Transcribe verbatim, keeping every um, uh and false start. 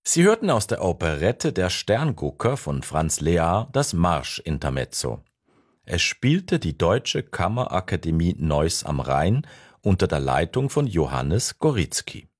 Sie hörten aus der Operette Der Sterngucker von Franz Lear das Marsch-Intermezzo. Es spielte die Deutsche Kammerakademie Neuss am Rhein unter der Leitung von Johannes Goritzky.